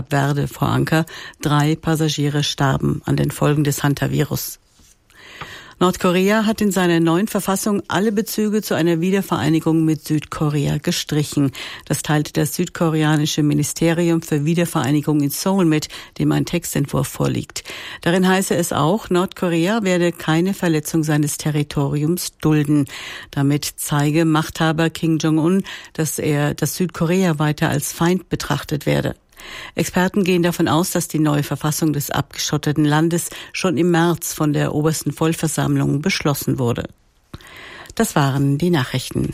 Kap Verde vor Anker. 3 Passagiere starben an den Folgen des Hantavirus. Nordkorea hat in seiner neuen Verfassung alle Bezüge zu einer Wiedervereinigung mit Südkorea gestrichen. Das teilte das südkoreanische Ministerium für Wiedervereinigung in Seoul mit, dem ein Textentwurf vorliegt. Darin heiße es auch, Nordkorea werde keine Verletzung seines Territoriums dulden. Damit zeige Machthaber Kim Jong-un, dass Südkorea weiter als Feind betrachtet werde. Experten gehen davon aus, dass die neue Verfassung des abgeschotteten Landes schon im März von der obersten Vollversammlung beschlossen wurde. Das waren die Nachrichten.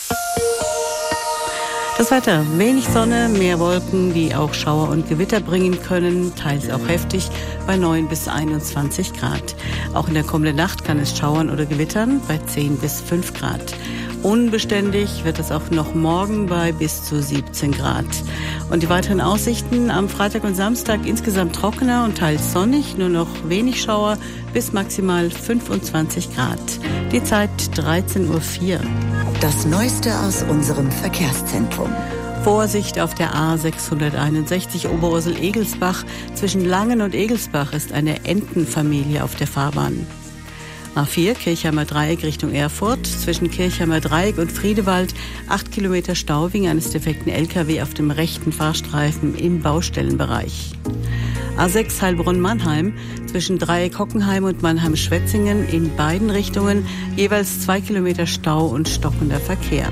Das Wetter: wenig Sonne, mehr Wolken, die auch Schauer und Gewitter bringen können, teils auch heftig, bei 9 bis 21 Grad. Auch in der kommenden Nacht kann es schauern oder gewittern, bei 10 bis 5 Grad. Unbeständig wird es auch noch morgen bei bis zu 17 Grad. Und die weiteren Aussichten: am Freitag und Samstag insgesamt trockener und teils sonnig, nur noch wenig Schauer bis maximal 25 Grad. Die Zeit 13:04 Uhr. Das Neueste aus unserem Verkehrszentrum. Vorsicht auf der A661 Oberursel-Egelsbach. Zwischen Langen und Egelsbach ist eine Entenfamilie auf der Fahrbahn. A4 Kirchheimer Dreieck Richtung Erfurt. Zwischen Kirchheimer Dreieck und Friedewald 8 Kilometer Stau wegen eines defekten LKW auf dem rechten Fahrstreifen im Baustellenbereich. A6 Heilbronn-Mannheim. Zwischen Dreieck Hockenheim und Mannheim-Schwetzingen in beiden Richtungen jeweils 2 Kilometer Stau und stockender Verkehr.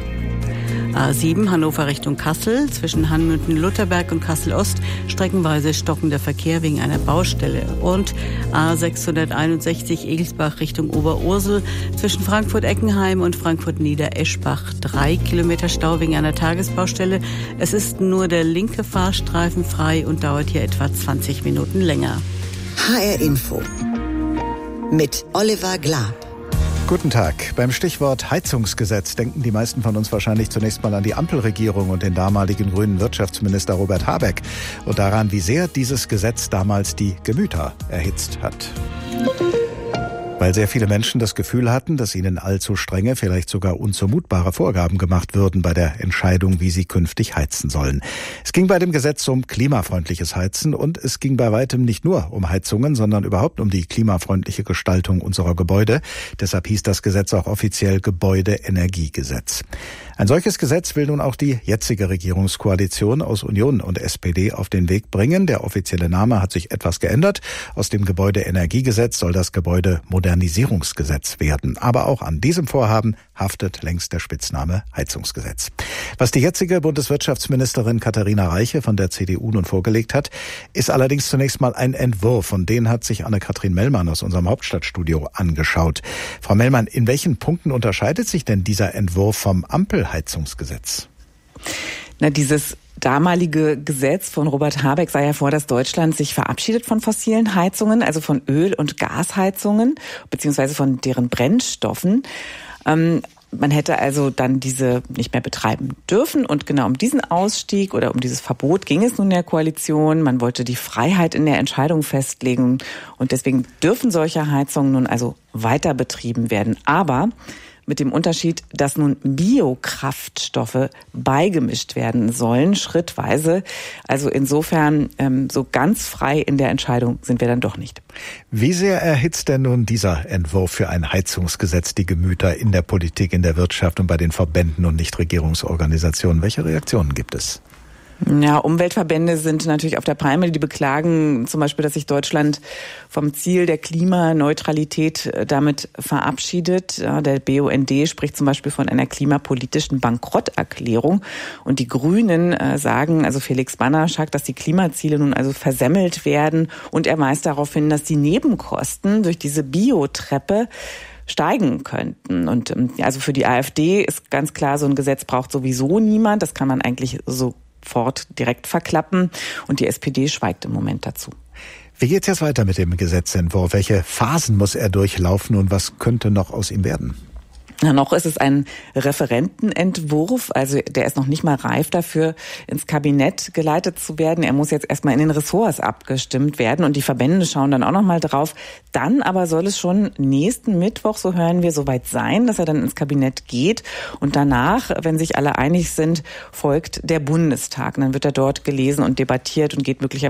A7 Hannover Richtung Kassel. Zwischen Hanmünden-Lutherberg und Kassel-Ost streckenweise stockender Verkehr wegen einer Baustelle. Und A661 Egelsbach Richtung Oberursel. Zwischen Frankfurt-Eckenheim und Frankfurt-Niedereschbach 3 Kilometer Stau wegen einer Tagesbaustelle. Es ist nur der linke Fahrstreifen frei und dauert hier etwa 20 Minuten länger. HR Info mit Oliver Glab. Guten Tag. Beim Stichwort Heizungsgesetz denken die meisten von uns wahrscheinlich zunächst mal an die Ampelregierung und den damaligen grünen Wirtschaftsminister Robert Habeck und daran, wie sehr dieses Gesetz damals die Gemüter erhitzt hat. Weil sehr viele Menschen das Gefühl hatten, dass ihnen allzu strenge, vielleicht sogar unzumutbare Vorgaben gemacht würden bei der Entscheidung, wie sie künftig heizen sollen. Es ging bei dem Gesetz um klimafreundliches Heizen und es ging bei weitem nicht nur um Heizungen, sondern überhaupt um die klimafreundliche Gestaltung unserer Gebäude. Deshalb hieß das Gesetz auch offiziell Gebäudeenergiegesetz. Ein solches Gesetz will nun auch die jetzige Regierungskoalition aus Union und SPD auf den Weg bringen. Der offizielle Name hat sich etwas geändert. Aus dem Gebäudeenergiegesetz soll das Gebäudemodernisierungsgesetz werden. Aber auch an diesem Vorhaben haftet längst der Spitzname Heizungsgesetz. Was die jetzige Bundeswirtschaftsministerin Katharina Reiche von der CDU nun vorgelegt hat, ist allerdings zunächst mal ein Entwurf. Und den hat sich Anne-Kathrin Mellmann aus unserem Hauptstadtstudio angeschaut. Frau Mellmann, in welchen Punkten unterscheidet sich denn dieser Entwurf vom Ampelheizungsgesetz? Dieses damalige Gesetz von Robert Habeck sah ja vor, dass Deutschland sich verabschiedet von fossilen Heizungen, also von Öl- und Gasheizungen, beziehungsweise von deren Brennstoffen. Man hätte also dann diese nicht mehr betreiben dürfen. Und genau um diesen Ausstieg oder um dieses Verbot ging es nun der Koalition. Man wollte die Freiheit in der Entscheidung festlegen. Und deswegen dürfen solche Heizungen nun also weiter betrieben werden. Aber mit dem Unterschied, dass nun Biokraftstoffe beigemischt werden sollen, schrittweise. Also insofern so ganz frei in der Entscheidung sind wir dann doch nicht. Wie sehr erhitzt denn nun dieser Entwurf für ein Heizungsgesetz die Gemüter in der Politik, in der Wirtschaft und bei den Verbänden und Nichtregierungsorganisationen? Welche Reaktionen gibt es? Ja, Umweltverbände sind natürlich auf der Palme. Die beklagen zum Beispiel, dass sich Deutschland vom Ziel der Klimaneutralität damit verabschiedet. Ja, der BUND spricht zum Beispiel von einer klimapolitischen Bankrotterklärung. Und die Grünen sagen, also Felix Banaschak, dass die Klimaziele nun also versemmelt werden. Und er weist darauf hin, dass die Nebenkosten durch diese Biotreppe steigen könnten. Und also für die AfD ist ganz klar, so ein Gesetz braucht sowieso niemand. Das kann man eigentlich sofort direkt verklappen. Und die SPD schweigt im Moment dazu. Wie geht's jetzt weiter mit dem Gesetzentwurf? Welche Phasen muss er durchlaufen und was könnte noch aus ihm werden? Noch ist es ein Referentenentwurf, also der ist noch nicht mal reif dafür, ins Kabinett geleitet zu werden. Er muss jetzt erstmal in den Ressorts abgestimmt werden und die Verbände schauen dann auch noch mal drauf. Dann aber soll es schon nächsten Mittwoch, so hören wir, soweit sein, dass er dann ins Kabinett geht. Und danach, wenn sich alle einig sind, folgt der Bundestag. Und dann wird er dort gelesen und debattiert und geht möglicherweise